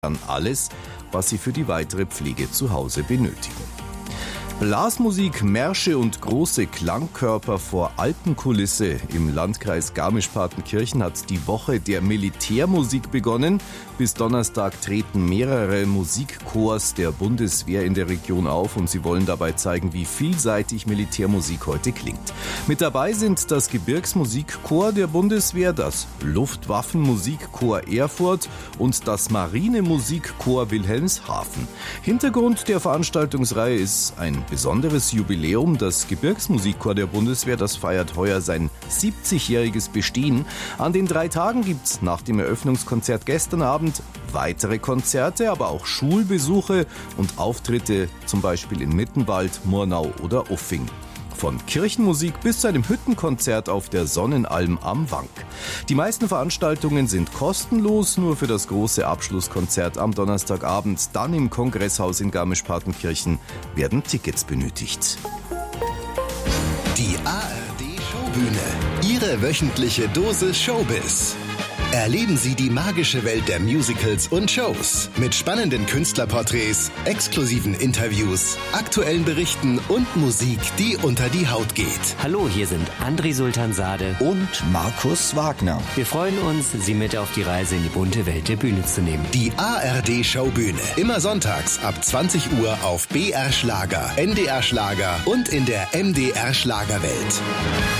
dann alles, was Sie für die weitere Pflege zu Hause benötigen. Blasmusik, Märsche und große Klangkörper vor Alpenkulisse. Im Landkreis Garmisch-Partenkirchen hat die Woche der Militärmusik begonnen. Bis Donnerstag treten mehrere Musikchors der Bundeswehr in der Region auf und sie wollen dabei zeigen, wie vielseitig Militärmusik heute klingt. Mit dabei sind das Gebirgsmusikchor der Bundeswehr, das Luftwaffenmusikchor Erfurt und das Marinemusikchor Wilhelmshaven. Hintergrund der Veranstaltungsreihe ist ein besonderes Jubiläum. Das Gebirgsmusikchor der Bundeswehr, das feiert heuer sein 70-jähriges Bestehen. An den 3 Tagen gibt's nach dem Eröffnungskonzert gestern Abend weitere Konzerte, aber auch Schulbesuche und Auftritte, zum Beispiel in Mittenwald, Murnau oder Uffing. Von Kirchenmusik bis zu einem Hüttenkonzert auf der Sonnenalm am Wank. Die meisten Veranstaltungen sind kostenlos, nur für das große Abschlusskonzert am Donnerstagabend, dann im Kongresshaus in Garmisch-Partenkirchen, werden Tickets benötigt. Die ARD-Showbühne. Ihre wöchentliche Dosis Showbiz. Erleben Sie die magische Welt der Musicals und Shows mit spannenden Künstlerporträts, exklusiven Interviews, aktuellen Berichten und Musik, die unter die Haut geht. Hallo, hier sind André Sultansade und Markus Wagner. Wir freuen uns, Sie mit auf die Reise in die bunte Welt der Bühne zu nehmen. Die ARD-Showbühne. Immer sonntags ab 20 Uhr auf BR Schlager, NDR Schlager und in der MDR Schlagerwelt.